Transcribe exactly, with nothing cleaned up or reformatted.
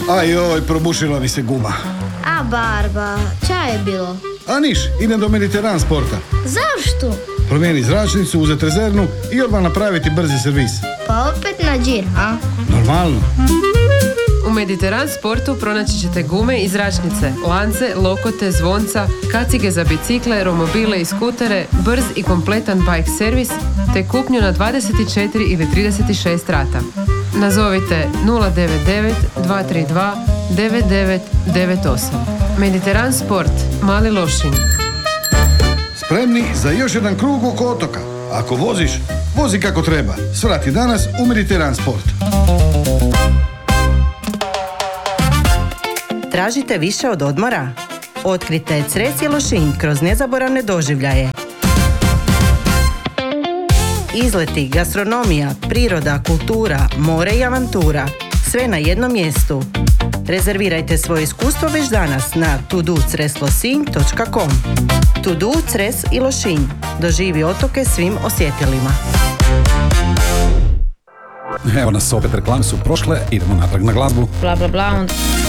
Aj joj, probušila mi se guma. A Barba, ča je bilo? A niš, idem do Mediteran sporta. Zašto? Promijeni zračnicu, uzeti rezervnu i odmah napraviti brzi servis. Pa opet na džir, a? Normalno. U Mediteran sportu pronaći ćete gume i zračnice, lance, lokote, zvonca, kacige za bicikle, romobile i skutere, brz i kompletan bike servis, te kupnju na dvadeset četiri ili trideset šest rata. Nazovite nula devet devet dva tri dva devet devet devet osam. Mediteran sport, Mali Lošinj. Spremni za još jedan krug oko otoka. Ako voziš, vozi kako treba. Svrati danas u Mediteran sport. Tražite više od odmora? Otkrite Cres i Lošinj kroz nezaboravne doživljaje. Izleti, gastronomija, priroda, kultura, more i avantura. Sve na jednom mjestu. Rezervirajte svoje iskustvo već danas na to do cres losinj točka com. To do Cres i Lošinj. Doživi otoke svim osjetilima. Evo nas opet, reklame su prošle, idemo natrag na glazbu. Bla bla bla.